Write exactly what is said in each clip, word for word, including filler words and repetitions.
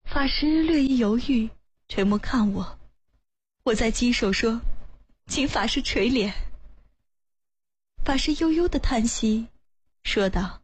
法师略一犹豫，垂目看我。我在稽首说：“请法师垂怜。”法师悠悠地叹息，说道：“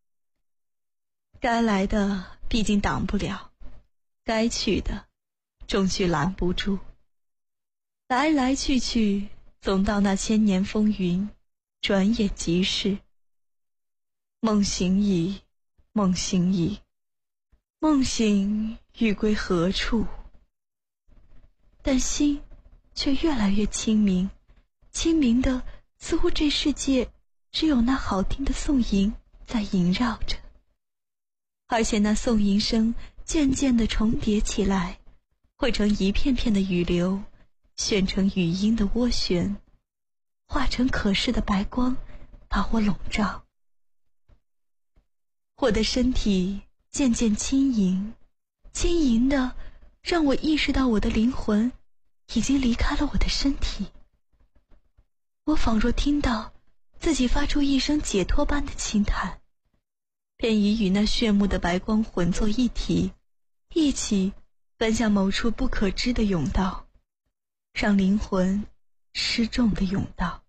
该来的毕竟挡不了，该去的终须拦不住。来来去去，总到那千年风云，转眼即逝。梦醒矣，梦醒矣，梦醒欲归何处？”但心却越来越清明，清明的似乎这世界只有那好听的颂吟在萦绕着，而且那颂吟声渐渐地重叠起来，汇成一片片的雨流，旋成语音的涡旋，化成可视的白光，把我笼罩。我的身体渐渐轻盈，轻盈的让我意识到我的灵魂已经离开了我的身体。我仿若听到自己发出一声解脱般的轻叹，便已与那炫目的白光混作一体，一起奔向某处不可知的甬道，让灵魂失重的甬道。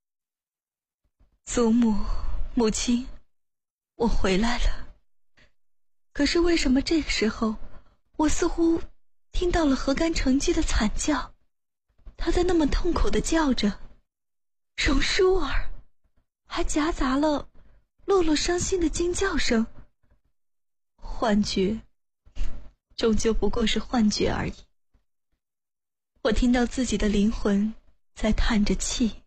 祖母，母亲，我回来了。可是为什么这个时候，我似乎听到了何干成基的惨叫？他在那么痛苦地叫着榕舒儿，还夹杂了落落伤心的惊叫声。幻觉，终究不过是幻觉而已。我听到自己的灵魂在叹着气。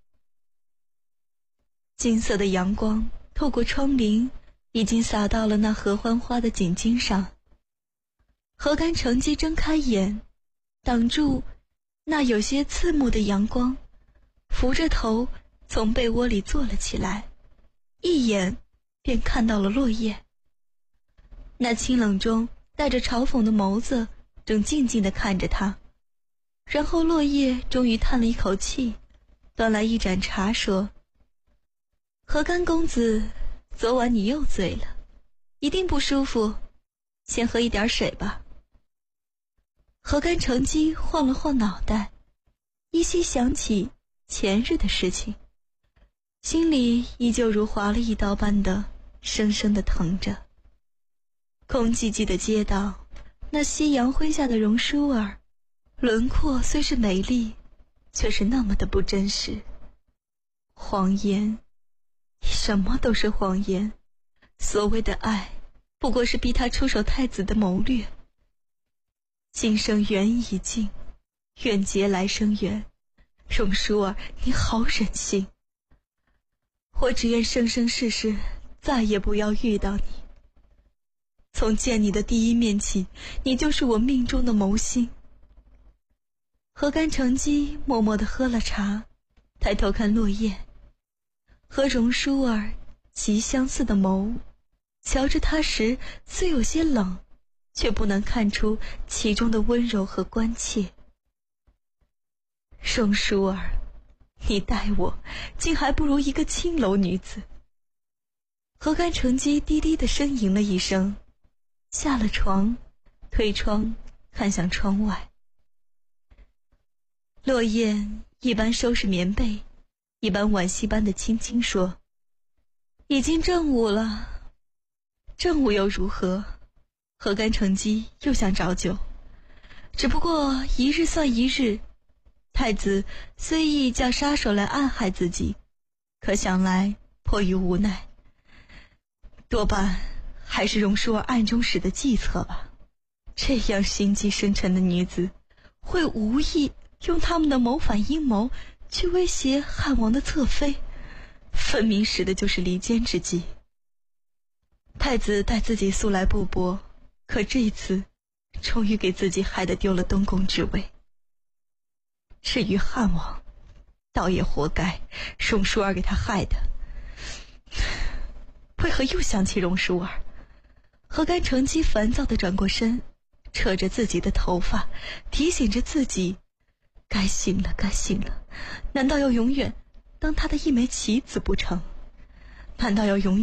金色的阳光透过窗棂，已经洒到了那合欢花的颈巾上。何干成基睁开眼，挡住那有些刺目的阳光，扶着头从被窝里坐了起来，一眼便看到了落叶。那清冷中带着嘲讽的眸子正静静地看着他。然后落叶终于叹了一口气，端来一盏茶说：“何干公子，昨晚你又醉了，一定不舒服，先喝一点水吧。”何干成基晃了晃脑袋，依稀想起前日的事情，心里依旧如划了一刀般的生生的疼着。空寂寂的街道，那夕阳麾下的榕舒儿，轮廓虽是美丽，却是那么的不真实。谎言，什么都是谎言。所谓的爱，不过是逼他出手太子的谋略。今生缘已尽，愿结来生缘。榕舒儿，你好忍心。我只愿生生世世再也不要遇到你。从见你的第一面起，你就是我命中的谋星。何干成基默默地喝了茶，抬头看落叶，和榕舒儿极相似的眸，瞧着他时虽有些冷，却不能看出其中的温柔和关切。榕舒儿，你待我竟还不如一个青楼女子。何干成基低低地呻吟了一声，下了床，推窗看向窗外。落叶一般收拾棉被，一般惋惜般的轻轻说：“已经正午了。”正午又如何？何干成基又想找酒，只不过一日算一日。太子虽意叫杀手来暗害自己，可想来迫于无奈，多半还是榕舒儿暗中使的计策吧。这样心机深沉的女子，会无意用他们的谋反阴谋去威胁汉王的侧妃，分明使的就是离间之计。太子待自己素来不薄，可这一次终于给自己害得丢了东宫之位。至于汉王，倒也活该，榕舒儿给他害的。为何又想起榕舒儿？何干成基烦躁地转过身，扯着自己的头发，提醒着自己该醒了，该醒了。难道要永远当他的一枚棋子不成？难道要永远